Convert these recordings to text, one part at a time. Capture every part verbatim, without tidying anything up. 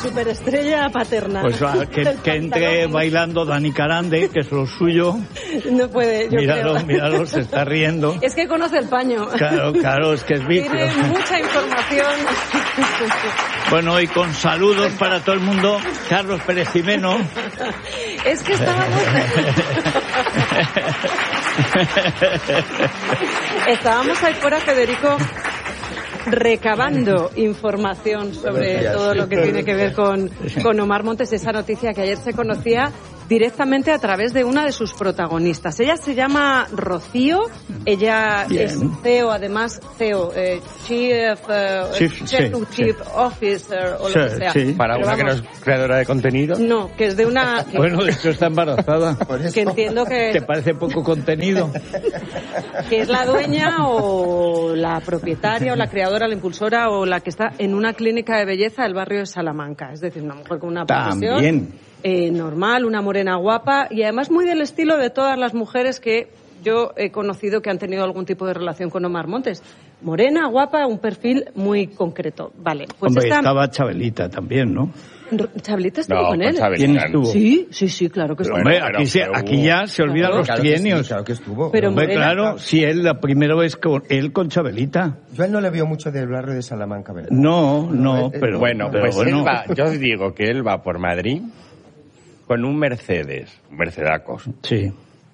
superestrella paterna. Pues ah, que, que entre bailando Dani Carande, que es lo suyo. No puede, yo Míralo, creo. míralo, se está riendo. Es que conoce el paño. Claro, claro, es que es vicio. Tiene mucha información. Bueno, y con saludos para todo el mundo, Carlos Pérez Jimeno. Es que estábamos... estábamos ahí fuera, Federico, recabando información sobre todo lo que tiene que ver con, con Omar Montes, esa noticia que ayer se conocía directamente a través de una de sus protagonistas. Ella se llama Rocío, ella Bien. es C E O, además C E O, eh, Chief, uh, Chief, Chief, sí, Chief sí. Officer o sí, lo que sea. Sí. Para Pero una vamos, que no es creadora de contenido. No, que es de una... Que, bueno, de hecho está embarazada. Que entiendo que... ¿Te parece poco contenido? Que es la dueña o la propietaria o la creadora, la impulsora o la que está en una clínica de belleza del barrio de Salamanca. Es decir, una mujer con una profesión... También. Eh, normal, una morena guapa y además muy del estilo de todas las mujeres que yo he conocido que han tenido algún tipo de relación con Omar Montes. Morena, guapa, un perfil muy concreto. Vale, pues Hombre, esta... estaba Chabelita también, ¿no? ¿Chabelita estuvo no, con él? ¿Quién estuvo? Sí, sí, sí, claro que estuvo. Hombre, aquí, se, aquí ya se olvidan claro, los claro trienios. Que sí, claro que estuvo. Pero Hombre, Morena, claro, si él la primera vez con él con Chabelita. Yo a él no le veo mucho del barrio de Salamanca, ¿verdad? No, no, eh, eh, pero Bueno, pero pues bueno. él va, yo os digo que él va por Madrid con un Mercedes, un Mercedacos, Sí,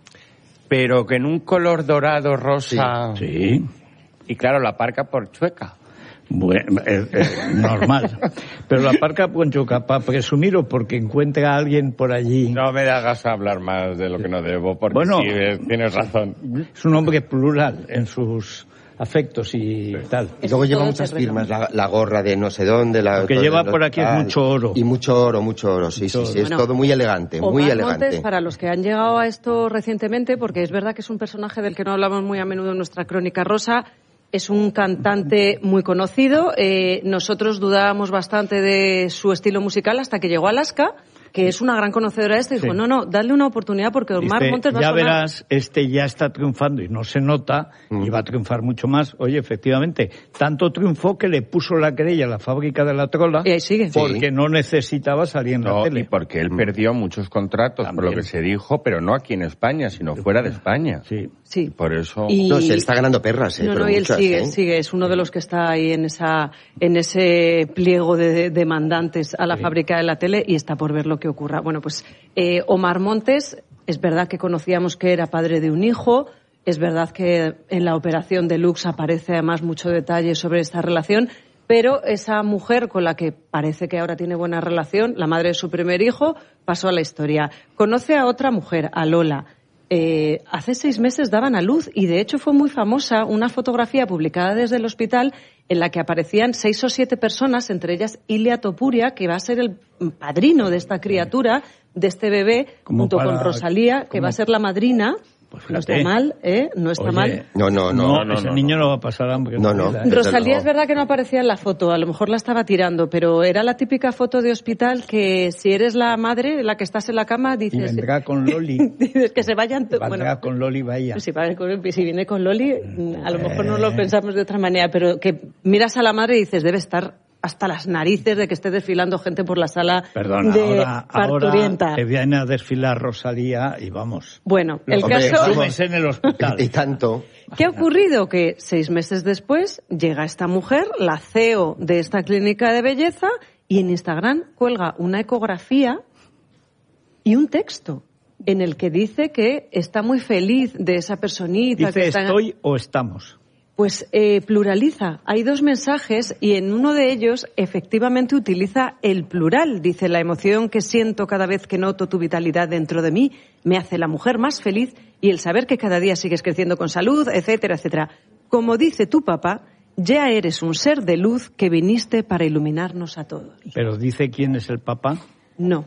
pero que en un color dorado, rosa, sí. y claro, la aparca por Chueca. Bueno, eh, eh, normal. Pero la parca Ponchoca, para presumir o porque encuentra a alguien por allí. No me hagas hablar más de lo que no debo, porque Bueno, sí, eh, tienes razón. Es un hombre plural en sus afectos y tal. Y luego Es lleva todo muchas terreno. firmas, la, la gorra de no sé dónde. La, Lo que todo lleva el por aquí es tal. mucho oro. Y mucho oro, mucho oro, sí, Mucho sí, sí. oro. Es Bueno, todo muy elegante, muy Omar elegante. Montes, para los que han llegado a esto recientemente, porque es verdad que es un personaje del que no hablamos muy a menudo en nuestra Crónica Rosa, es un cantante muy conocido. Eh, nosotros dudábamos bastante de su estilo musical hasta que llegó a Alaska, que es una gran conocedora de esto, y dijo, Sí. no, no, dale una oportunidad porque Omar Dice, Montes va a ya sonar... verás, este ya está triunfando y no se nota, Mm. y va a triunfar mucho más. Oye, efectivamente, tanto triunfó que le puso la querella a la fábrica de la trola Y ahí sigue. porque Sí. no necesitaba salir en la No, tele. y porque él perdió muchos contratos, por lo También. que se dijo, pero no aquí en España, sino fuera de España. Sí. Sí. Por eso... Y- No, se está ganando perras, ¿eh? No, pero no, y él muchas, sigue, ¿eh? sigue, es uno de los que está ahí en esa, en ese pliego de, de demandantes a la Sí. fábrica de la tele y está por ver lo que ocurra. Bueno, pues eh, Omar Montes, es verdad que conocíamos que era padre de un hijo, es verdad que en la operación Deluxe aparece además mucho detalle sobre esta relación, pero esa mujer con la que parece que ahora tiene buena relación, la madre de su primer hijo, pasó a la historia. Conoce a otra mujer, a Lola. Eh, hace seis meses daban a luz y de hecho fue muy famosa una fotografía publicada desde el hospital en la que aparecían seis o siete personas, entre ellas Ilia Topuria, que va a ser el padrino de esta criatura, de este bebé, Como junto para- con Rosalía, que como- va a ser la madrina. Pues No fíjate. está mal, ¿eh? No está Oye, mal. No, no, no. No, no, ese no, niño no. no va a pasar hambre. No, no. Tranquila, ¿eh? Rosalía luego. es verdad que no aparecía en la foto, a lo mejor la estaba tirando, pero era la típica foto de hospital que si eres la madre, la que estás en la cama, Y dices... vendrá con Loli. dices que se vayan... to- Vendrá Bueno, con Loli vaya. si, va con- si viene con Loli, a lo mejor no lo pensamos de otra manera, pero que miras a la madre y dices, debe estar hasta las narices de que esté desfilando gente por la sala Perdona, de ahora, ahora parturienta. que viene a desfilar Rosalía y vamos. Bueno, el Hombre, caso... Súmense en el hospital. Y tanto. ¿Qué ha ocurrido? Que seis meses después llega esta mujer, la C E O de esta clínica de belleza, y en Instagram cuelga una ecografía y un texto en el que dice que está muy feliz de esa personita. Dice, que está... ¿estoy o estamos? Pues eh, pluraliza. Hay dos mensajes y en uno de ellos efectivamente utiliza el plural. Dice, la emoción que siento cada vez que noto tu vitalidad dentro de mí me hace la mujer más feliz y el saber que cada día sigues creciendo con salud, etcétera, etcétera. Como dice tu papá, ya eres un ser de luz que viniste para iluminarnos a todos. Pero dice quién es el papá. No,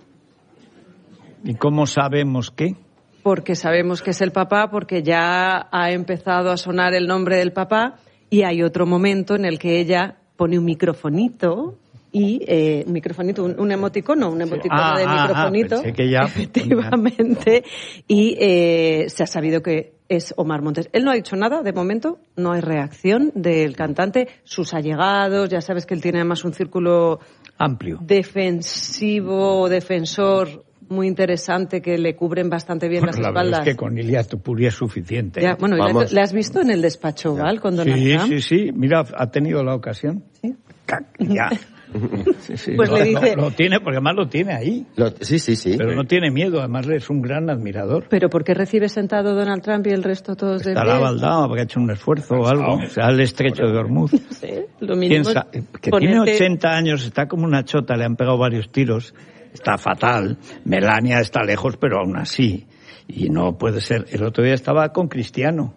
¿Y cómo sabemos qué? porque sabemos que es el papá, porque ya ha empezado a sonar el nombre del papá y hay otro momento en el que ella pone un microfonito y eh, un microfonito, un, un emoticono, un emoticono Ah, de ah, ah, microfonito, pensé que ya- efectivamente, y eh, se ha sabido que es Omar Montes. Él no ha dicho nada, de momento, no hay reacción del cantante. Sus allegados, ya sabes que él tiene además un círculo amplio, defensivo, defensor muy interesante, que le cubren bastante bien bueno, las la espaldas. Verdad es que con Ilia Topuria es suficiente. Ya, bueno, ¿le, ¿le has visto en el despacho Oval con Donald sí, Trump? Sí, sí, sí. Mira, ha tenido la ocasión. Sí. Ya. Sí, sí, pues no, le dice... No, lo tiene, porque además lo tiene ahí. Lo, sí, sí, sí. Pero no tiene miedo, además es un gran admirador. ¿Pero por qué recibe sentado Donald Trump y el resto todos de pie? Estará baldado, porque ha hecho un esfuerzo o algo. O sea, el estrecho de Hormuz. Sí, lo mínimo. Piensa, que tiene ochenta años, está como una chota, le han pegado varios tiros. Está fatal. Melania está lejos, pero aún así. Y no puede ser. El otro día estaba con Cristiano.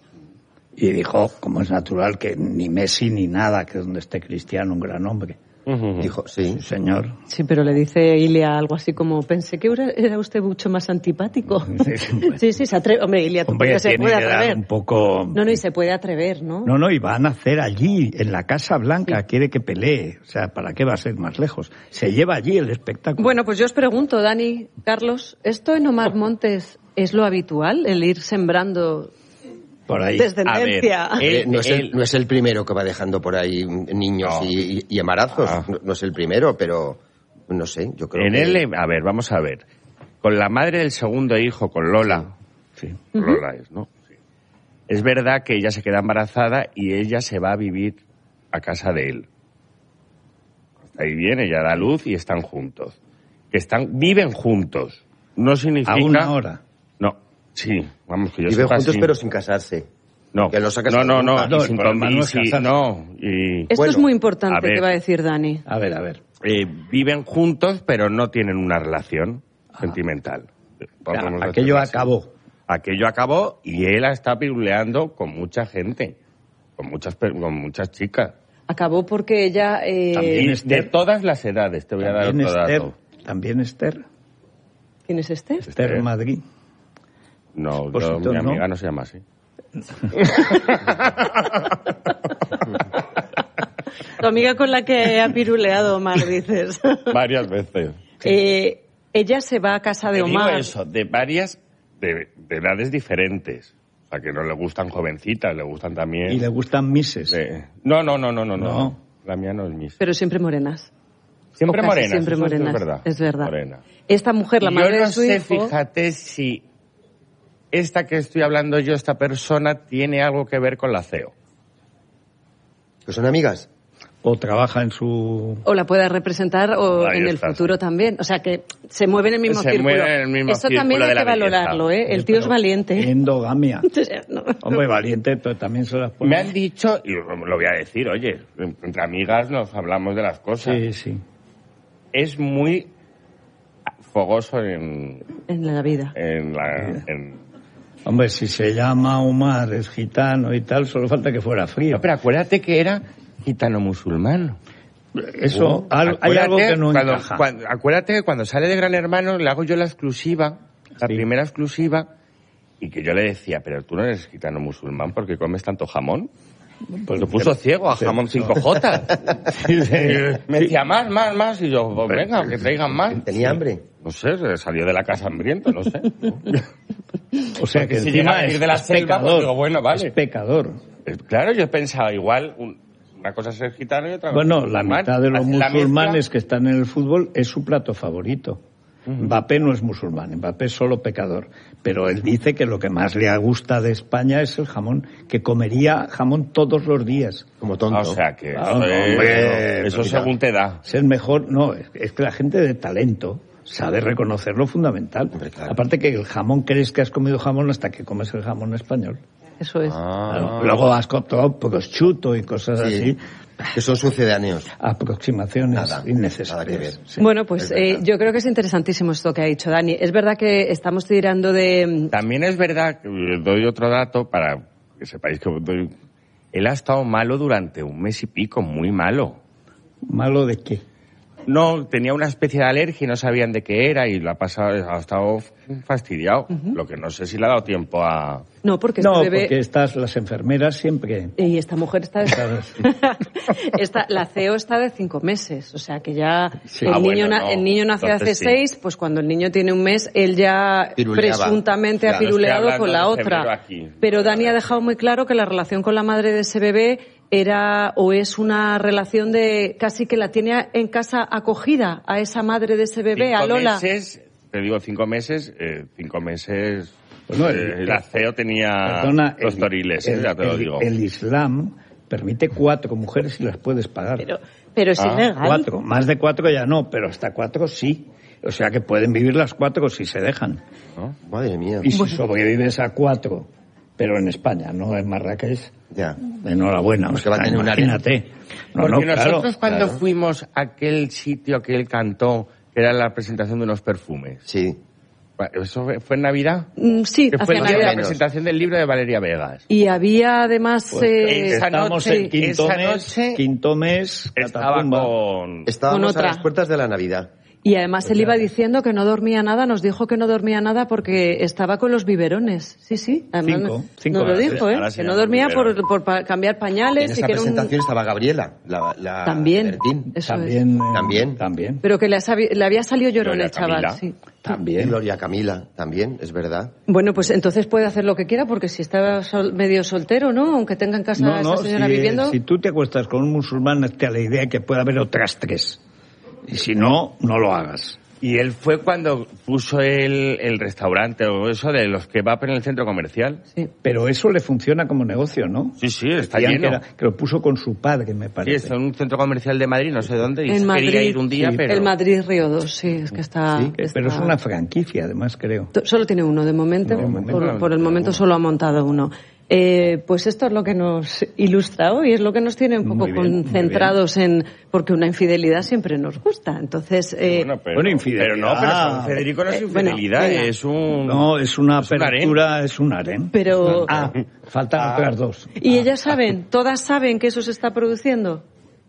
Y dijo, como es natural, que ni Messi ni nada, que donde esté Cristiano, un gran hombre. Uh-huh. Dijo, sí. Sí, señor. Sí, pero le dice Ilia algo así como, pensé que era usted mucho más antipático. Sí, sí, se atreve. Hombre, Ilia, tú Hombre, se puede atrever. Un poco... No, no, y se puede atrever, ¿no? No, no, y van a hacer allí, en la Casa Blanca, sí. Quiere que pelee. O sea, ¿para qué va a ser más lejos? Se lleva allí el espectáculo. Bueno, pues yo os pregunto, Dani, Carlos, ¿esto en Omar Montes es lo habitual, el ir sembrando... Por ahí. Descendencia. A ver, eh, no, es el, no es el primero que va dejando por ahí niños no. y, y embarazos. Ah. No, no es el primero, pero no sé, yo creo en que... él, a ver, vamos a ver. Con la madre del segundo hijo, con Lola. Sí. Uh-huh. Lola es, ¿no? Sí. Es verdad que ella se queda embarazada y ella se va a vivir a casa de él. Ahí viene, ella da luz y están juntos. Que están, viven juntos. No significa... ¿A una hora? No. Sí, vamos, que yo Viven juntos así. pero sin casarse. No, que no, no, no, no, no, y sin no, sí, no y... Esto bueno, es muy importante ver, que va a decir Dani. A ver, a ver. Eh, viven juntos pero no tienen una relación ah. sentimental. Ya, aquello acabó. Aquello acabó y él está piruleando con mucha gente, con muchas, con muchas chicas. Acabó porque ella... Eh... También de todas las edades, te voy También a dar otro Esther. dato. También Esther. ¿Quién es Esther? Esther en Madrid. No, yo, mi amiga no. no se llama así. Tu amiga con la que ha piruleado Omar, dices. Varias veces. Sí. Eh, ella se va a casa de Te Omar. Digo eso, de varias, de, de edades diferentes. O sea, que no le gustan jovencitas, le gustan también... ¿Y le gustan mises? De... No, no, no, no, no, no, no. La mía no es mis. Pero siempre morenas. Siempre morenas. Siempre morenas. Es verdad. Es verdad. Morena. Esta mujer, la y madre yo no de su sé, hijo... fíjate si esta que estoy hablando yo, esta persona, tiene algo que ver con la C E O. ¿Que son amigas? O trabaja en su... O la pueda representar o Ahí en el estás. futuro también. O sea, que se mueve en el mismo Se círculo. mueve en el mismo Eso círculo también hay de que la valorarlo, belleza. ¿eh? El tío Pero es valiente. Endogamia. No. Hombre, valiente, pero también se las pone. Me han dicho, y lo voy a decir, oye, entre amigas nos hablamos de las cosas. Sí, sí. Es muy fogoso en... En la vida. En la... En... Hombre, si se llama Omar, es gitano y tal, solo falta que fuera frío. No, pero acuérdate que era gitano musulmán. Eso, Uh, al, hay algo que no cuando, encaja. Cuando, acuérdate que cuando sale de Gran Hermano le hago yo la exclusiva, la Sí. primera exclusiva, y que yo le decía, pero tú no eres gitano musulmán porque comes tanto jamón. Pues lo puso ciego a jamón cinco J. Sí, sí. Me decía, más, más, más, y yo, pues venga, que traigan más. ¿Tenía hambre? No sé, salió de la casa hambriento, no sé. O sea que si encima llega a venir es, de la es selva, pecador. pues digo, bueno, vale. Es pecador. Eh, Claro, yo pensaba, igual, un- una cosa es ser gitano y otra cosa Bueno, es la musulmán. mitad de los La musulmanes mezcla- que están en el fútbol es su plato favorito. Ujú. Mbappé no es musulmán, Mbappé es solo pecador. Pero él dice que lo que más le gusta de España es el jamón, que comería jamón todos los días. Como tonto. O sea que Ah, eso, no, es- hombre, eso mira. según te da. Es el mejor, no, es, es que la gente de talento sabe reconocer lo fundamental. Hombre, claro. Aparte que el jamón, crees que has comido jamón hasta que comes el jamón español. Eso es. Ah. Claro, luego has comido prosciutto y cosas Sí. así. Que son sucedáneos. Aproximaciones Nada, innecesarias. nada que ver. Sí. Bueno, pues es verdad. eh, yo creo que es interesantísimo esto que ha dicho Dani. Es verdad que estamos tirando de... También es verdad, que doy otro dato para que sepáis que doy... Él ha estado malo durante un mes y pico, muy malo. ¿Malo de qué? No, tenía una especie de alergia y no sabían de qué era y lo ha pasado, ha estado fastidiado. Uh-huh. Lo que no sé si le ha dado tiempo a... No, porque, no, este bebé... porque estas, las enfermeras siempre... Y esta mujer está de... esta, la C E O está de cinco meses, o sea que ya sí. el, ah, niño bueno, no. el niño nació Entonces, hace sí. seis, pues cuando el niño tiene un mes, él ya Piruleaba. presuntamente claro, ha piruleado con la otra. Pero Dani ha dejado muy claro que la relación con la madre de ese bebé era o es una relación de casi que la tiene en casa acogida a esa madre de ese bebé, cinco a Lola. Meses, te digo cinco meses, eh, cinco meses... Bueno, el, eh, la C E O tenía perdona, los el, toriles, el, eh, ya te lo el, digo. El Islam permite cuatro mujeres y las puedes pagar. Pero, pero es ah, ilegal. Cuatro, más de cuatro ya no, pero hasta cuatro sí. O sea que pueden vivir las cuatro si se dejan. ¿No? Madre mía. Y si bueno. sobrevives a cuatro, pero en España, no en Marrakech, ya. enhorabuena. Pues que va a tener imagínate. No, Porque no, nosotros claro, cuando claro. fuimos a aquel sitio que él cantó, que era la presentación de unos perfumes. Sí. ¿Eso fue en Navidad? Mm, sí, que fue la presentación del libro de Valeria Vegas. Y había además... Pues, eh, estamos noche, en quinto mes, noche quinto mes estaba con... Estábamos con otra. a las puertas de la Navidad. Y además pues él iba diciendo que no dormía nada, nos dijo que no dormía nada porque estaba con los biberones. Sí, sí. Además, cinco, cinco nos lo dijo, ¿eh? Que no dormía por, por, por cambiar pañales. En esa y que presentación era un... estaba Gabriela, la, la También. Eso también, es. Eh, también. También. Pero que le, le había salido llorón el chaval. Sí. También. Y Gloria Camila, también, es verdad. Bueno, pues entonces puede hacer lo que quiera porque si está sol, medio soltero, ¿no? Aunque tenga en casa no, a no, esta señora si, viviendo. Si tú te acuestas con un musulmán, hazte a la idea que puede haber otras tres. Y si no, no lo hagas. Y él fue cuando puso el, el restaurante o eso de los kebab en el centro comercial. Sí. Pero eso le funciona como negocio, ¿no? Sí, sí, está Decían lleno. Que, era, que lo puso con su padre, me parece. Sí, es un centro comercial de Madrid, no sé dónde, y en Madrid, quería ir un día, sí, pero... El Madrid Río dos, sí, es que está... Sí, está... pero es una franquicia, además, creo. Solo tiene uno, de momento, de momento por, por el momento solo ha montado uno. Eh, pues esto es lo que nos ilustra hoy, es lo que nos tiene un poco bien, concentrados en... Porque una infidelidad siempre nos gusta, entonces... Eh, bueno, pero, bueno, infidelidad. Pero no, pero Federico no es infidelidad, eh, bueno, es un... No, es una es apertura, un es un harén. Pero... Ah, faltan ah, otras dos. ¿Y ah, ellas saben, todas saben que eso se está produciendo?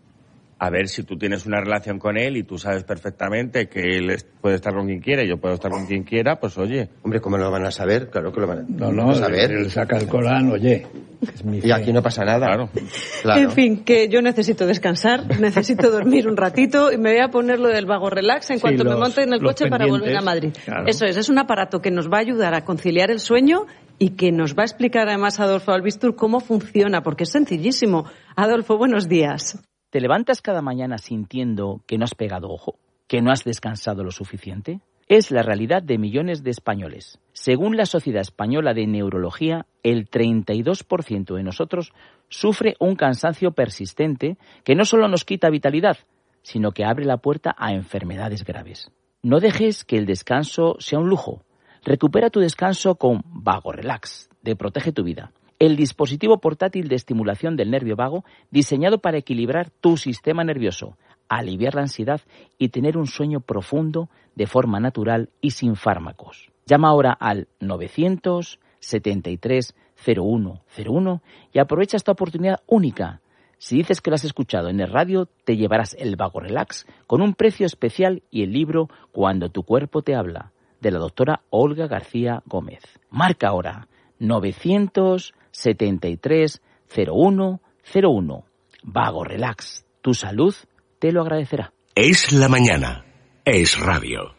A ver, si tú tienes una relación con él y tú sabes perfectamente que él puede estar con quien quiera y yo puedo estar con quien quiera, pues oye... Hombre, ¿cómo lo van a saber? Claro que lo van a, no, no, a saber. Él saca el Corán, oye... Es mi y aquí no pasa nada. Claro. Claro. En fin, que yo necesito descansar, necesito dormir un ratito y me voy a poner lo del vago relax en sí, cuanto los, me monte en el coche para volver a Madrid. Claro. Eso es, es un aparato que nos va a ayudar a conciliar el sueño y que nos va a explicar además Adolfo Albistur cómo funciona, porque es sencillísimo. Adolfo, buenos días. ¿Te levantas cada mañana sintiendo que no has pegado ojo? ¿Que no has descansado lo suficiente? Es la realidad de millones de españoles. Según la Sociedad Española de Neurología, el treinta y dos por ciento de nosotros sufre un cansancio persistente que no solo nos quita vitalidad, sino que abre la puerta a enfermedades graves. No dejes que el descanso sea un lujo. Recupera tu descanso con Vago Relax, de Protege tu Vida. El dispositivo portátil de estimulación del nervio vago diseñado para equilibrar tu sistema nervioso, aliviar la ansiedad y tener un sueño profundo de forma natural y sin fármacos. Llama ahora al novecientos setenta y tres cero uno cero uno y aprovecha esta oportunidad única. Si dices que lo has escuchado en el radio, te llevarás el Vago Relax con un precio especial y el libro Cuando tu cuerpo te habla, de la doctora Olga García Gómez. Marca ahora novecientos setenta y tres cero uno cero uno. Vago Relax, tu salud te lo agradecerá. Es la mañana. Es radio.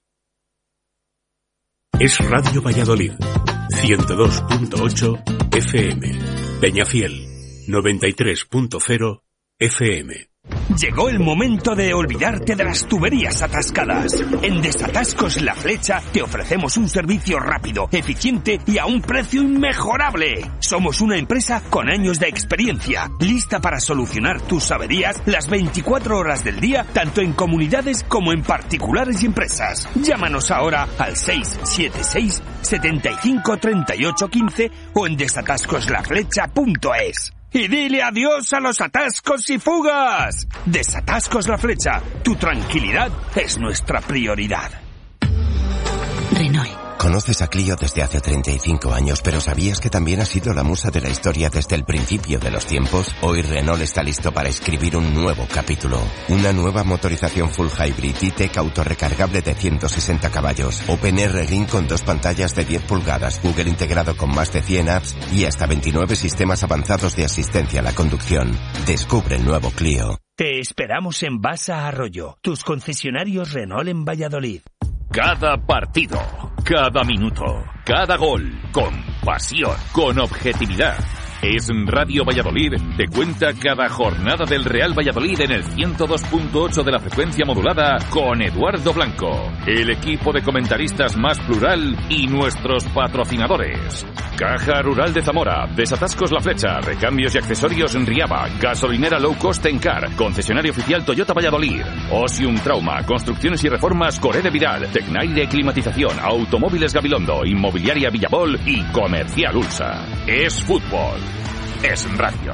Es Radio Valladolid. ciento dos punto ocho F M. Peñafiel. noventa y tres punto cero F M. Llegó el momento de olvidarte de las tuberías atascadas. En Desatascos La Flecha te ofrecemos un servicio rápido, eficiente y a un precio inmejorable. Somos una empresa con años de experiencia, lista para solucionar tus averías las veinticuatro horas del día, tanto en comunidades como en particulares y empresas. Llámanos ahora al seis siete seis, setenta y cinco, treinta y ocho, quince o en desatascos la flecha punto es. Y dile adiós a los atascos y fugas. Desatascos La Flecha. Tu tranquilidad es nuestra prioridad. Renault. Conoces a Clio desde hace treinta y cinco años, pero ¿sabías que también ha sido la musa de la historia desde el principio de los tiempos? Hoy Renault está listo para escribir un nuevo capítulo. Una nueva motorización full hybrid E-Tech autorrecargable de ciento sesenta caballos. OpenRGin con dos pantallas de diez pulgadas, Google integrado con más de cien apps y hasta veintinueve sistemas avanzados de asistencia a la conducción. Descubre el nuevo Clio. Te esperamos en Basa Arroyo, tus concesionarios Renault en Valladolid. Cada partido, cada minuto, cada gol, con pasión, con objetividad. Es Radio Valladolid, te cuenta cada jornada del Real Valladolid en el ciento dos punto ocho de la frecuencia modulada con Eduardo Blanco, el equipo de comentaristas más plural y nuestros patrocinadores. Caja Rural de Zamora, Desatascos La Flecha, recambios y accesorios en Riaba, gasolinera low cost Encar, concesionario oficial Toyota Valladolid, Osium Trauma, construcciones y reformas Coré de Vidal, Tecnaire Climatización, Automóviles Gabilondo, Inmobiliaria Villabol y Comercial Ulsa. Es fútbol. Es radio.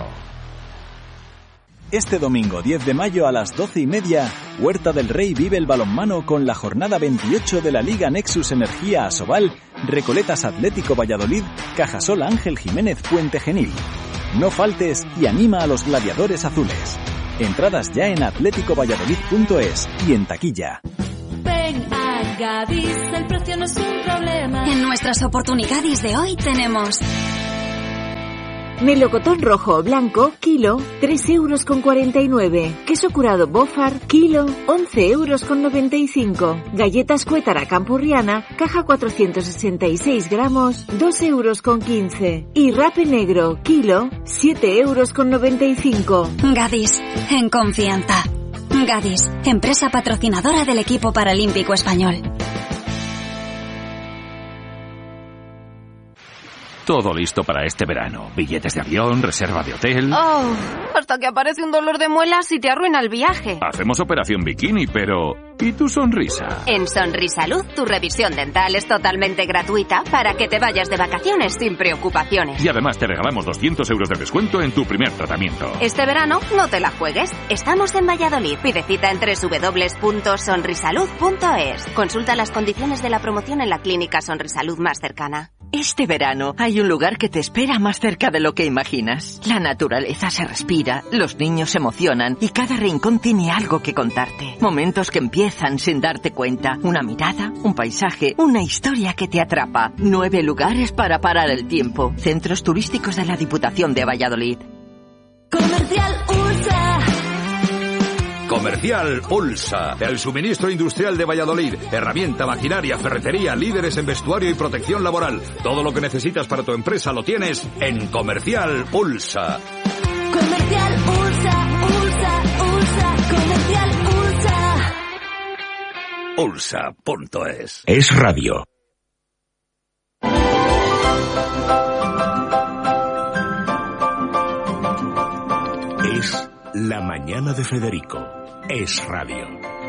Este domingo diez de mayo a las doce y media, Huerta del Rey vive el balonmano con la jornada veintiocho de la Liga Nexus Energía Asobal, Recoletas Atlético Valladolid, Cajasol Ángel Jiménez Puente Genil. No faltes y anima a los gladiadores azules. Entradas ya en atlético valladolid punto es y en taquilla. Ven a Gadis, el precio no es un problema. En nuestras oportunidades de hoy tenemos... melocotón rojo o blanco, kilo, tres euros con cuarenta y nueve. Queso curado Bofar, kilo, once euros con noventa y cinco. Galletas Cuétara Campurriana, caja cuatrocientos sesenta y seis gramos, dos euros con quince. Y rape negro, kilo, siete euros con noventa y cinco. Gadis, en confianza. Gadis, empresa patrocinadora del equipo paralímpico español. Todo listo para este verano. Billetes de avión, reserva de hotel... Oh, hasta que aparece un dolor de muelas y te arruina el viaje. Hacemos operación bikini, pero... ¿y tu sonrisa? En Sonrisalud, tu revisión dental es totalmente gratuita para que te vayas de vacaciones sin preocupaciones. Y además te regalamos doscientos euros de descuento en tu primer tratamiento. Este verano no te la juegues. Estamos en Valladolid. Pide cita en doble u doble u doble u punto sonrisalud punto es. Consulta las condiciones de la promoción en la clínica Sonrisalud más cercana. Este verano hay un lugar que te espera más cerca de lo que imaginas. La naturaleza se respira, los niños se emocionan y cada rincón tiene algo que contarte. Momentos que empiezan sin darte cuenta. Una mirada, un paisaje, una historia que te atrapa. Nueve lugares para parar el tiempo. Centros turísticos de la Diputación de Valladolid. Comercial Ulsa. Comercial Ulsa, el suministro industrial de Valladolid. Herramienta, maquinaria, ferretería, líderes en vestuario y protección laboral. Todo lo que necesitas para tu empresa lo tienes en Comercial Ulsa. Comercial Ulsa, Ulsa, Ulsa, Comercial Ulsa. Ulsa punto es. Es radio. Es la mañana de Federico. Es radio.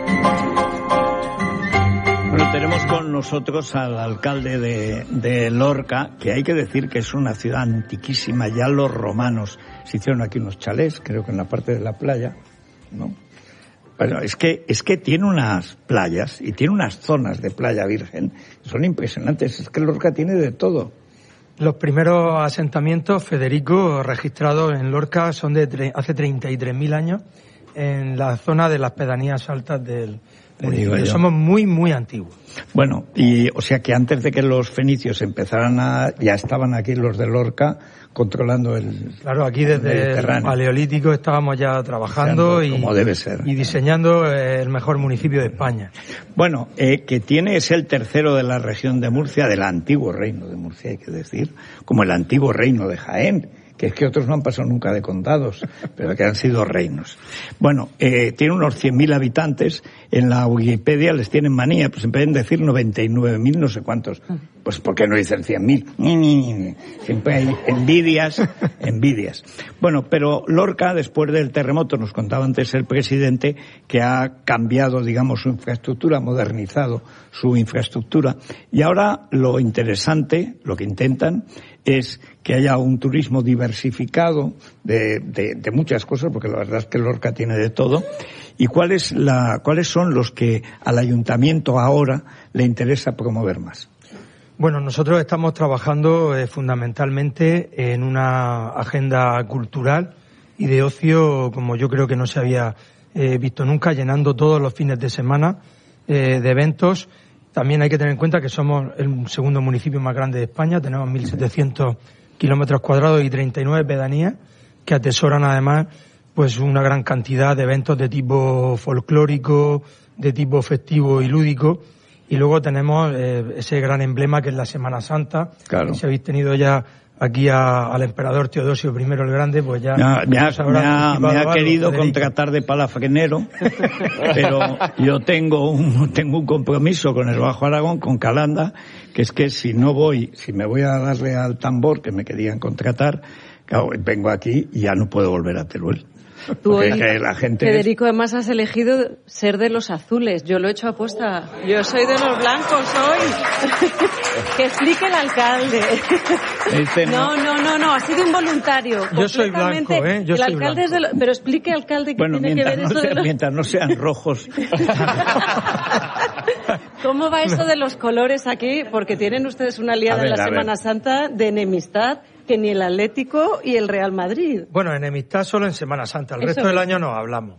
Bueno, tenemos con nosotros al alcalde de, de Lorca, que hay que decir que es una ciudad antiquísima. Ya los romanos se hicieron aquí unos chalés, creo que en la parte de la playa, ¿no? Bueno, es que, es que tiene unas playas y tiene unas zonas de playa virgen, son impresionantes. Es que Lorca tiene de todo. Los primeros asentamientos, Federico, registrados en Lorca son de tre- hace treinta y tres mil años en la zona de las pedanías altas del municipio. Somos muy, muy antiguos. Bueno, y o sea que antes de que los fenicios empezaran a... ya estaban aquí los de Lorca controlando el Claro, aquí desde el Paleolítico estábamos ya trabajando y, como debe ser. y diseñando el mejor municipio de España. Bueno, eh, que tiene es el tercero de la región de Murcia, del antiguo reino de Murcia, hay que decir, como el antiguo reino de Jaén, que es que otros no han pasado nunca de condados, pero que han sido reinos. Bueno, eh, tiene unos cien mil habitantes, en la Wikipedia les tienen manía, pues en vez de decir noventa y nueve mil no sé cuántos, pues ¿por qué no dicen cien mil? Siempre hay envidias, envidias. Bueno, pero Lorca, después del terremoto, nos contaba antes el presidente, que ha cambiado, digamos, su infraestructura, ha modernizado su infraestructura, y ahora lo interesante, lo que intentan, es que haya un turismo diversificado de, de, de muchas cosas, porque la verdad es que Lorca tiene de todo. ¿Y cuál es la, cuáles son los que al ayuntamiento ahora le interesa promover más? Bueno, nosotros estamos trabajando eh, fundamentalmente en una agenda cultural y de ocio como yo creo que no se había eh, visto nunca, llenando todos los fines de semana eh, de eventos. También hay que tener en cuenta que somos el segundo municipio más grande de España, tenemos mil setecientos kilómetros cuadrados y treinta y nueve pedanías que atesoran además pues una gran cantidad de eventos de tipo folclórico, de tipo festivo y lúdico. Y luego tenemos eh, ese gran emblema que es la Semana Santa. Claro. Si habéis tenido ya aquí a, al emperador Teodosio primero el Grande, pues ya... Me ha, me ha, me ha, me ha algo, querido Federico. contratar de palafrenero, pero yo tengo un, tengo un compromiso con el Bajo Aragón, con Calanda, que es que si no voy, si me voy a darle al tambor que me querían contratar, claro, vengo aquí y ya no puedo volver a Teruel. Tú hoy, que la gente Federico, además has elegido ser de los azules. Yo lo he hecho aposta. Yo soy de los blancos hoy. Que explique el alcalde. Este no, no, no, no, ha sido involuntario. Yo soy blanco, ¿eh? Yo el soy alcalde es de lo... Pero explique, alcalde, qué bueno, tiene que ver no eso sea, de los... mientras no sean rojos. ¿Cómo va eso de los colores aquí? Porque tienen ustedes una aliada ver, en la a Semana ver. Santa de enemistad que ni el Atlético y el Real Madrid. Bueno, enemistad solo en Semana Santa, el Eso resto del es. año no hablamos.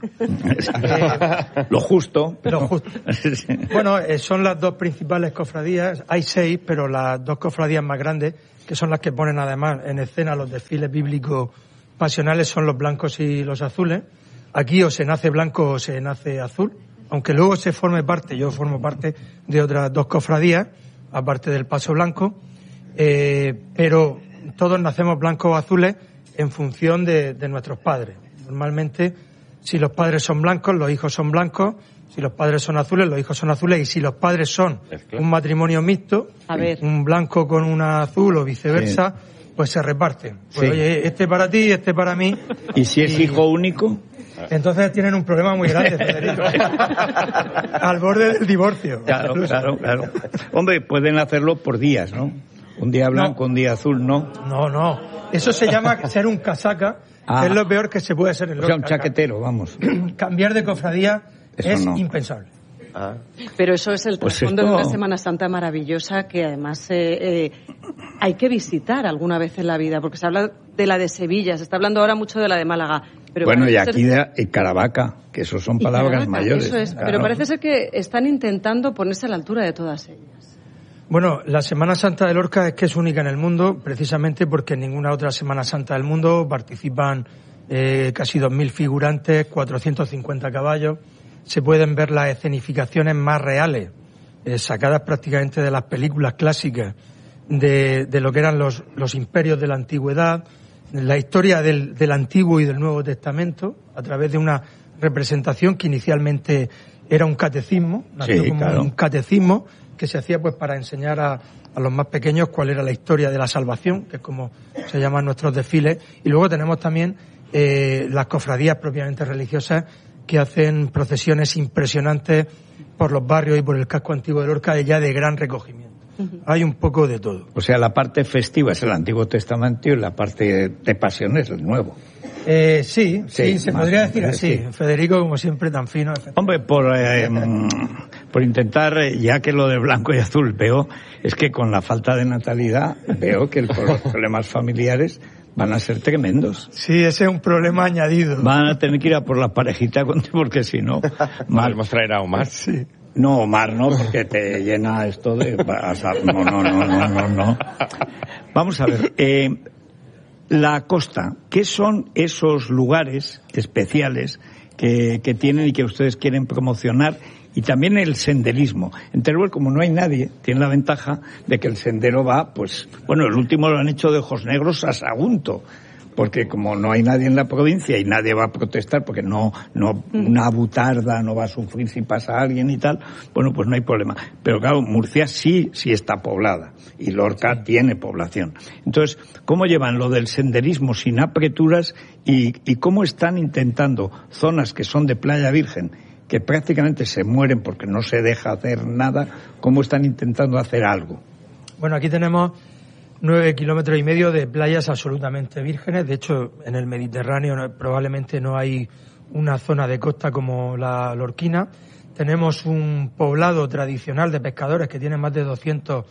Lo justo. Lo justo. Bueno, eh, son las dos principales cofradías, hay seis, pero las dos cofradías más grandes, que son las que ponen además en escena los desfiles bíblicos pasionales, son los blancos y los azules. Aquí o se nace blanco o se nace azul, aunque luego se forme parte, yo formo parte de otras dos cofradías, aparte del Paso Blanco, eh, pero todos nacemos blancos o azules en función de, de nuestros padres. Normalmente, si los padres son blancos, los hijos son blancos, si los padres son azules, los hijos son azules, y si los padres son un matrimonio mixto, A ver. un blanco con una azul o viceversa, sí. pues se reparten. Pues Sí. oye, este para ti, este para mí. ¿Y si es Y- hijo único? Entonces tienen un problema muy grande, Federico. Al borde del divorcio. Claro, claro, claro. Hombre, pueden hacerlo por días, ¿no? Un día blanco, un día azul, no. No, no. Eso se llama ser un casaca, Ah. que es lo peor que se puede hacer en O sea, un Lorca. chaquetero, vamos. Cambiar de cofradía Eso es no. impensable. Pero eso es el Pues trasfondo esto- de una Semana Santa maravillosa que además eh, eh, hay que visitar alguna vez en la vida, porque se habla de la de Sevilla, se está hablando ahora mucho de la de Málaga. Pero Bueno, y parece aquí ser- de, y Caravaca, que eso son y palabras Caravaca, mayores. Eso es, claro. pero parece ser que están intentando ponerse a la altura de todas ellas. Bueno, la Semana Santa de Lorca es que es única en el mundo, precisamente porque en ninguna otra Semana Santa del mundo participan eh, casi dos mil figurantes, cuatrocientos cincuenta caballos. Se pueden ver las escenificaciones más reales, eh, sacadas prácticamente de las películas clásicas de, de lo que eran los, los imperios de la antigüedad, la historia del, del Antiguo y del Nuevo Testamento, a través de una representación que inicialmente era un catecismo, nació Sí, como claro. un catecismo que se hacía pues para enseñar a, a los más pequeños cuál era la historia de la salvación, que es como se llaman nuestros desfiles. Y luego tenemos también eh, las cofradías propiamente religiosas que hacen procesiones impresionantes por los barrios y por el casco antiguo de Lorca, ya de gran recogimiento. Hay un poco de todo. O sea, la parte festiva es el Antiguo Testamento y la parte de pasión es el Nuevo. Eh, sí, sí, Sí, se más podría o decir menos, así. sí. Federico, como siempre, tan fino. Hombre, por, eh, por intentar, eh, ya que lo de blanco y azul veo, es que con la falta de natalidad veo que el- los problemas familiares van a ser tremendos. Sí, ese es un problema añadido. Van a tener que ir a por la parejita con- porque si no... Podemos traer a Omar. Sí. No, Omar no, porque te llena esto de... No, no, no, no, no, no. Vamos a ver, eh, la costa, ¿qué son esos lugares especiales que, que tienen y que ustedes quieren promocionar? Y también el senderismo. En Teruel, como no hay nadie, tiene la ventaja de que el sendero va, pues, bueno, el último lo han hecho de Ojos Negros a Sagunto, porque como no hay nadie en la provincia y nadie va a protestar, porque no, no, una butarda no va a sufrir si pasa alguien y tal, bueno, pues no hay problema. Pero claro, Murcia sí, sí está poblada, y Lorca tiene población. Entonces, ¿cómo llevan lo del senderismo sin apreturas y, y cómo están intentando zonas que son de playa virgen, que prácticamente se mueren porque no se deja hacer nada, cómo están intentando hacer algo? Bueno, aquí tenemos nueve kilómetros y medio de playas absolutamente vírgenes. De hecho, en el Mediterráneo no- probablemente no hay una zona de costa como la lorquina. Tenemos un poblado tradicional de pescadores que tiene más de doscientos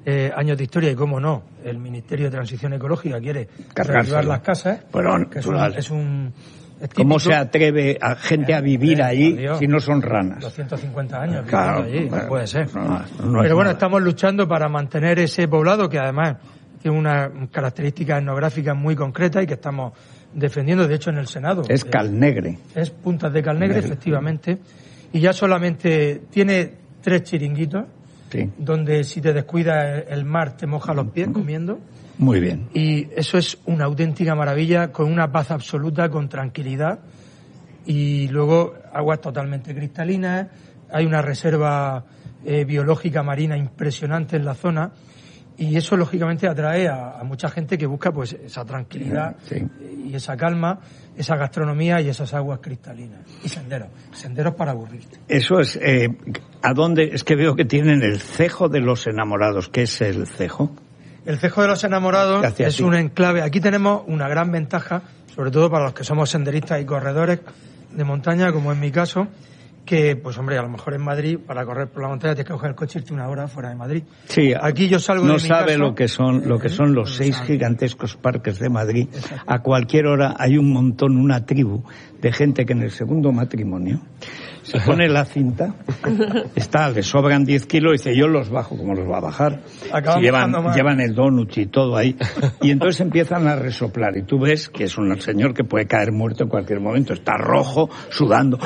eh, años de historia y, cómo no, el Ministerio de Transición Ecológica quiere reactivar las casas, bueno, que es un, es un es ¿cómo se atreve a gente a vivir eh, allí si no son ranas? doscientos cincuenta años claro, allí, bueno, no puede ser. No, no Pero bueno, nada. Estamos luchando para mantener ese poblado que además tiene unas características etnográficas muy concretas y que estamos defendiendo, de hecho, en el Senado. Es Calnegre. Es Puntas de Calnegre, efectivamente. Y ya solamente tiene tres chiringuitos, sí. donde si te descuidas el mar te moja los pies comiendo. Muy bien. Y eso es una auténtica maravilla, con una paz absoluta, con tranquilidad. Y luego aguas totalmente cristalinas. Hay una reserva eh, biológica marina impresionante en la zona. Y eso, lógicamente, atrae a, a mucha gente que busca pues esa tranquilidad sí. y esa calma, esa gastronomía y esas aguas cristalinas. Y senderos, senderos para aburrirte. Eso es, eh, ¿a dónde? Es que veo que tienen el Cejo de los Enamorados. ¿Qué es el Cejo? El Cejo de los Enamorados es un enclave. Aquí tenemos una gran ventaja, sobre todo para los que somos senderistas y corredores de montaña, como en mi caso, que, pues hombre, a lo mejor en Madrid, para correr por la montaña, tienes que coger el coche y irte una hora fuera de Madrid. Sí, aquí yo salgo de mi casa. No sabe lo que son, lo que son los seis gigantescos parques de Madrid. Exacto. A cualquier hora hay un montón, una tribu de gente que en el segundo matrimonio se pone la cinta, está, le sobran diez kilos y dice, yo los bajo, ¿cómo los va a bajar? Si llevan, llevan el donut y todo ahí. Y entonces empiezan a resoplar y tú ves que es un señor que puede caer muerto en cualquier momento, está rojo, sudando.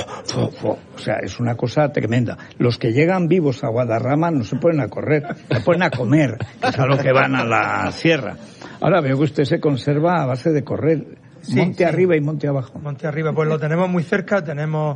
O sea, es una cosa tremenda. Los que llegan vivos a Guadarrama no se ponen a correr, se ponen a comer, que es a lo que van a la sierra. Ahora veo que usted se conserva a base de correr, sí, monte sí. arriba y monte abajo. Monte arriba, pues lo tenemos muy cerca, tenemos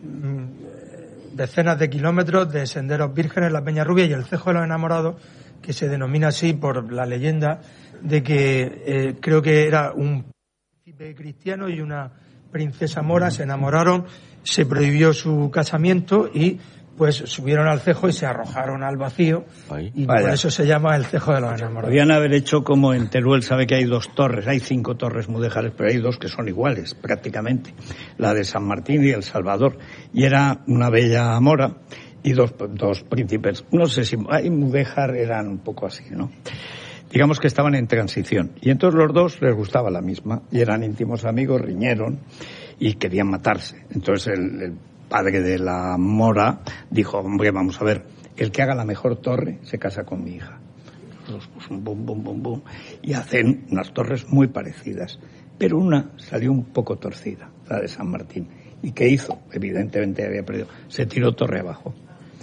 decenas de kilómetros de senderos vírgenes, la Peña Rubia y el Cejo de los Enamorados, que se denomina así por la leyenda de que eh, creo que era un príncipe cristiano y una princesa mora, se enamoraron, se prohibió su casamiento y pues subieron al cejo y se arrojaron al vacío. Ay, y vaya. Por eso se llama el Cejo de los Enamorados. Podrían haber hecho como en Teruel, sabe que hay dos torres, hay cinco torres mudéjares, pero hay dos que son iguales prácticamente, la de San Martín y El Salvador, y era una bella mora y dos, dos príncipes, no sé si hay mudéjar, eran un poco así, ¿no? Digamos que estaban en transición, y entonces los dos les gustaba la misma, y eran íntimos amigos, riñeron, y querían matarse. Entonces el, el padre de la mora dijo, hombre, vamos a ver, el que haga la mejor torre se casa con mi hija. Los pues, bum, bum, bum, bum, y hacen unas torres muy parecidas, pero una salió un poco torcida, la de San Martín. ¿Y qué hizo? Evidentemente había perdido, se tiró torre abajo.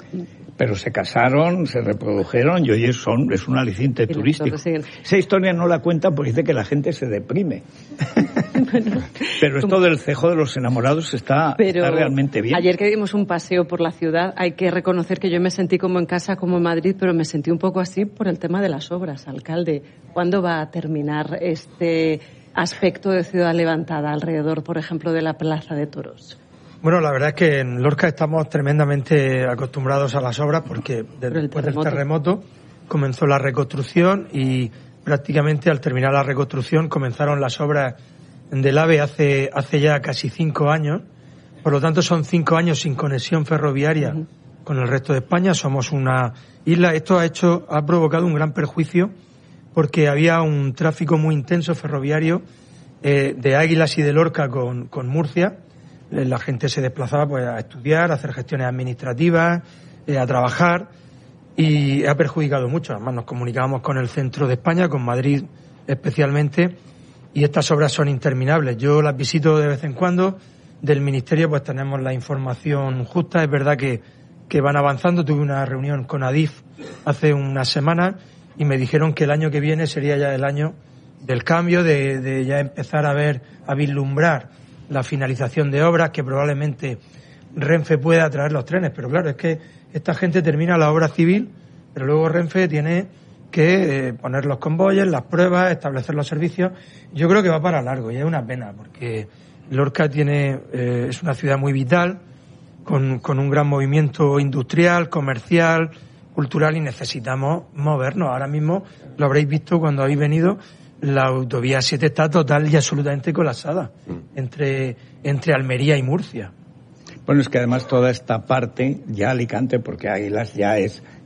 Pero se casaron, se reprodujeron y hoy son, es un aliciente turístico. Esa historia no la cuentan porque dice que la gente se deprime. Bueno, pero esto del Cejo de los Enamorados está, está realmente bien. Ayer que dimos un paseo por la ciudad, hay que reconocer que yo me sentí como en casa, como en Madrid, pero me sentí un poco así por el tema de las obras. Alcalde, ¿cuándo va a terminar este aspecto de ciudad levantada alrededor, por ejemplo, de la Plaza de Toros? Bueno, la verdad es que en Lorca estamos tremendamente acostumbrados a las obras porque después del terremoto comenzó la reconstrucción y prácticamente al terminar la reconstrucción comenzaron las obras del AVE hace, hace ya casi cinco años. Por lo tanto, son cinco años sin conexión ferroviaria uh-huh. con el resto de España. Somos una isla. Esto ha hecho, ha provocado un gran perjuicio porque había un tráfico muy intenso ferroviario eh, de Águilas y de Lorca con, con Murcia. La gente se desplazaba pues a estudiar, a hacer gestiones administrativas, eh, a trabajar y ha perjudicado mucho. Además nos comunicábamos con el centro de España, con Madrid especialmente, y estas obras son interminables. Yo las visito de vez en cuando. Del Ministerio pues tenemos la información justa. Es verdad que, que van avanzando. Tuve una reunión con Adif hace unas semanas y me dijeron que el año que viene sería ya el año del cambio, de, de ya empezar a ver, a vislumbrar la finalización de obras, que probablemente Renfe pueda traer los trenes, pero claro, es que esta gente termina la obra civil, pero luego Renfe tiene que eh, poner los convoyes, las pruebas, establecer los servicios. Yo creo que va para largo y es una pena, porque Lorca tiene eh, es una ciudad muy vital, con, con un gran movimiento industrial, comercial, cultural, y necesitamos movernos. Ahora mismo lo habréis visto cuando habéis venido. La autovía siete está total y absolutamente colapsada entre, entre Almería y Murcia. Bueno, es que además toda esta parte, ya Alicante, porque Águilas ya es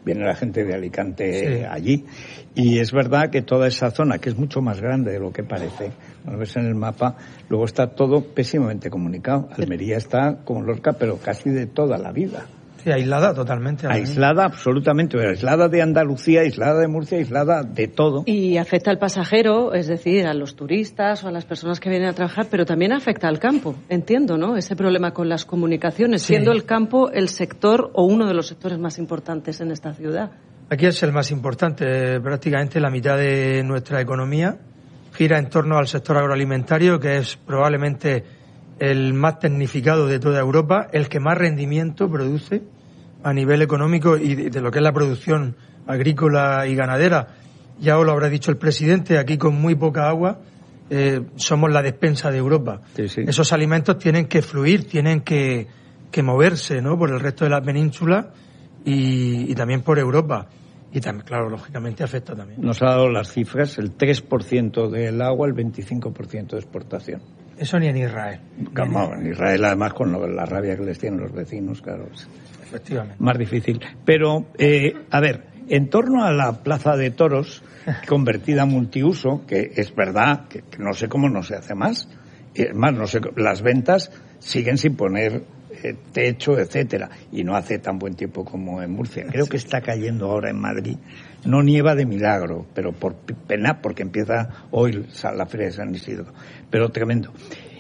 viene la gente de Alicante Sí. allí. Y es verdad que toda esa zona, que es mucho más grande de lo que parece, cuando ves en el mapa, luego está todo pésimamente comunicado. Almería está como Lorca, pero casi de toda la vida. Sí, aislada totalmente. Aislada absolutamente, aislada de Andalucía, aislada de Murcia, aislada de todo. Y afecta al pasajero, es decir, a los turistas o a las personas que vienen a trabajar, pero también afecta al campo, entiendo, ¿no? Ese problema con las comunicaciones, Sí. siendo el campo el sector o uno de los sectores más importantes en esta ciudad. Aquí es el más importante. Prácticamente la mitad de nuestra economía gira en torno al sector agroalimentario, que es probablemente el más tecnificado de toda Europa, el que más rendimiento produce a nivel económico y de, de lo que es la producción agrícola y ganadera. Ya os lo habrá dicho el presidente, aquí con muy poca agua eh, somos la despensa de Europa. Sí, sí. Esos alimentos tienen que fluir, tienen que, que moverse, ¿no?, por el resto de la península y, y también por Europa. Y también, claro, lógicamente afecta también. Nos ha dado las cifras, el tres por ciento del agua, el veinticinco por ciento de exportación. Eso ni en Israel. Calma, en Israel, además, con lo, la rabia que les tienen los vecinos, claro, es Efectivamente. más difícil. Pero, eh, a ver, en torno a la Plaza de Toros, convertida en multiuso, que es verdad, que, que no sé cómo no se hace más, es más, no sé, las ventas siguen sin poner eh, techo, etcétera, y no hace tan buen tiempo como en Murcia. Creo que está cayendo ahora en Madrid. No nieva de milagro, pero por pena, porque empieza hoy la Feria de San Isidro. Pero tremendo.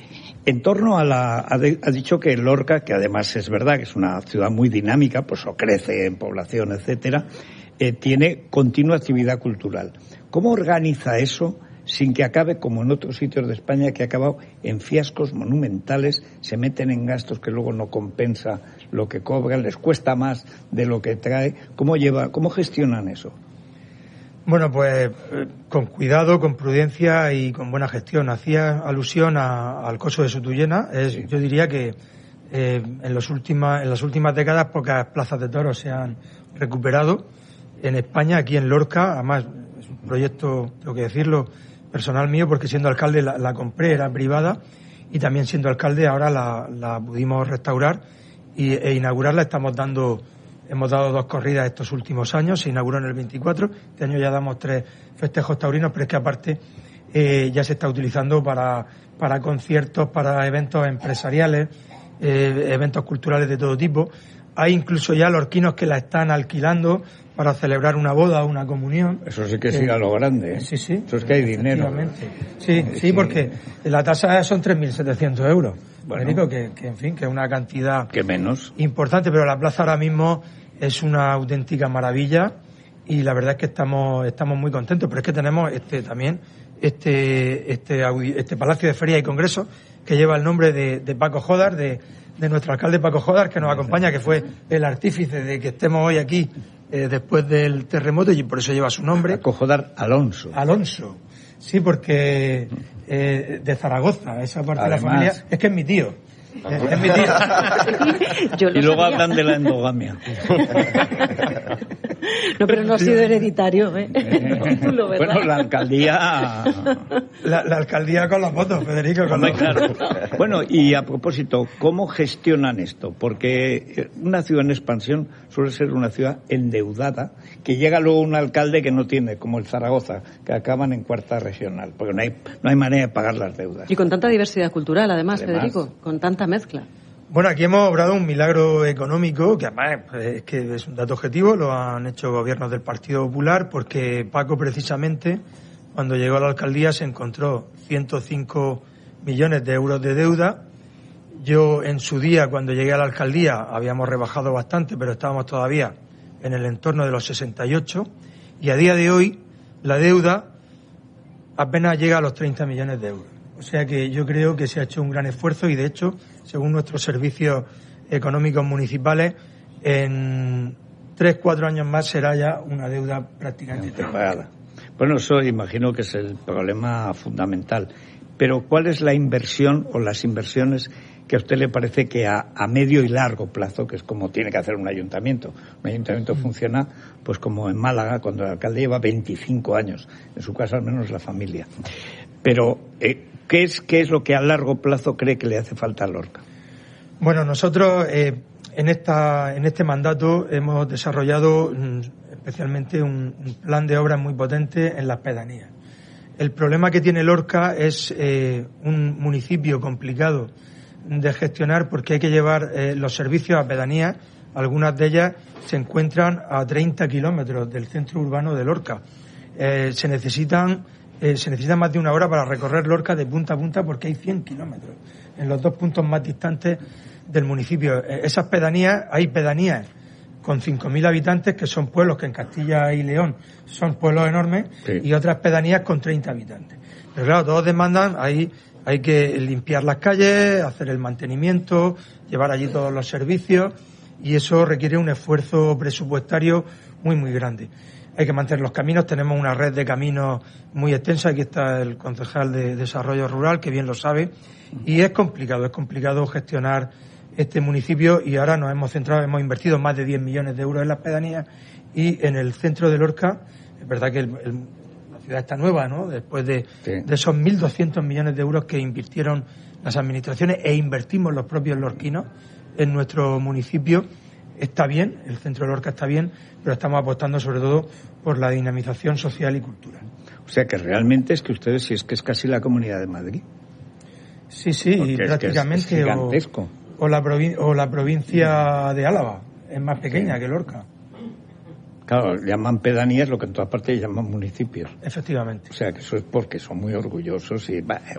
En torno a la... Ha, de, ha dicho que Lorca, que además es verdad que es una ciudad muy dinámica, pues o crece en población, etcétera, eh, tiene continua actividad cultural. ¿Cómo organiza eso sin que acabe, como en otros sitios de España, que ha acabado en fiascos monumentales, se meten en gastos que luego no compensa lo que cobran, les cuesta más de lo que trae? ¿Cómo lleva, cómo gestionan eso? Bueno, pues eh, con cuidado, con prudencia y con buena gestión. Hacía alusión a, al coso de Sotuyena. Es, sí. Yo diría que eh, en, los última, en las últimas décadas pocas plazas de toros se han recuperado en España, aquí en Lorca. Además, es un proyecto, tengo que decirlo, personal mío, porque siendo alcalde la, la compré, era privada, y también siendo alcalde ahora la, la pudimos restaurar y, e inaugurarla. Estamos dando... Hemos dado dos corridas estos últimos años, se inauguró en el veinticuatro, este año ya damos tres festejos taurinos, pero es que aparte eh, ya se está utilizando para, para conciertos, para eventos empresariales, eh, eventos culturales de todo tipo. Hay incluso ya lorquinos que la están alquilando para celebrar una boda o una comunión. Eso sí que sigue a lo grande, ¿eh? Sí, sí. Eso es que hay dinero. Sí, sí, porque la tasa son tres mil setecientos euros. Bueno, Federico, que, que en fin, que es una cantidad que menos importante, pero la plaza ahora mismo es una auténtica maravilla y la verdad es que estamos estamos muy contentos. Pero es que tenemos este también este este este Palacio de Feria y Congreso que lleva el nombre de, de Paco Jodar, de, de nuestro alcalde Paco Jodar, que nos acompaña, que fue el artífice de que estemos hoy aquí eh, después del terremoto, y por eso lleva su nombre. Paco Jodar Alonso. Alonso. Sí, porque eh, de Zaragoza, esa parte Además, de la familia, es que es mi tío. Es mi tío. Yo y luego sabía. Hablan de la endogamia. No, pero no ha sido hereditario, ¿eh? Título, bueno, la alcaldía... La, la alcaldía con las fotos, Federico. Con los... claro. Bueno, y a propósito, ¿cómo gestionan esto? Porque una ciudad en expansión suele ser una ciudad endeudada, que llega luego un alcalde que no tiene, como el Zaragoza, que acaban en cuarta regional, porque no hay, no hay manera de pagar las deudas. Y con tanta diversidad cultural, además, además Federico, con tanta mezcla. Bueno, aquí hemos obrado un milagro económico, que además es que es un dato objetivo, lo han hecho gobiernos del Partido Popular, porque Paco precisamente, cuando llegó a la alcaldía, se encontró ciento cinco millones de euros de deuda. Yo, en su día, cuando llegué a la alcaldía, habíamos rebajado bastante, pero estábamos todavía en el entorno de los sesenta y ocho, y a día de hoy la deuda apenas llega a los treinta millones de euros. O sea que yo creo que se ha hecho un gran esfuerzo y, de hecho, según nuestros servicios económicos municipales, en tres, cuatro años más será ya una deuda prácticamente pagada. Bueno, eso imagino que es el problema fundamental. Pero ¿cuál es la inversión o las inversiones que a usted le parece que a, a medio y largo plazo, que es como tiene que hacer un ayuntamiento? Un ayuntamiento mm. funciona pues como en Málaga, cuando el alcalde lleva veinticinco años, en su caso al menos la familia. Pero, eh, ¿qué es, qué es lo que a largo plazo cree que le hace falta a Lorca? Bueno, nosotros, eh, en esta en este mandato hemos desarrollado mm, especialmente un, un plan de obras muy potente en las pedanías. El problema que tiene Lorca es eh, un municipio complicado de gestionar porque hay que llevar eh, los servicios a pedanías. Algunas de ellas se encuentran a treinta kilómetros del centro urbano de Lorca. Eh, se necesitan eh, se necesita más de una hora para recorrer Lorca de punta a punta porque hay cien kilómetros en los dos puntos más distantes del municipio. Eh, esas pedanías, hay pedanías con cinco mil habitantes que son pueblos que en Castilla y León son pueblos enormes, sí. Y otras pedanías con treinta habitantes. Pero claro, todos demandan, hay, hay que limpiar las calles, hacer el mantenimiento, llevar allí todos los servicios, y eso requiere un esfuerzo presupuestario muy, muy grande. Hay que mantener los caminos, tenemos una red de caminos muy extensa, aquí está el concejal de Desarrollo Rural, que bien lo sabe, y es complicado, es complicado gestionar este municipio, y ahora nos hemos centrado, hemos invertido más de diez millones de euros en las pedanías, y en el centro de Lorca, es verdad que el, el, la ciudad está nueva, ¿no?, después de, sí. de esos mil doscientos millones de euros que invirtieron las administraciones e invertimos los propios lorquinos en nuestro municipio. Está bien, el centro de Lorca está bien, pero estamos apostando sobre todo por la dinamización social y cultural. O sea que realmente es que ustedes, si es que es casi la Comunidad de Madrid. Sí, sí, y prácticamente. Es, es gigantesco. O, o, la provin- o la provincia de Álava, es más pequeña que Lorca. Claro, llaman pedanías lo que en todas partes llaman municipios. Efectivamente. O sea que eso es porque son muy orgullosos y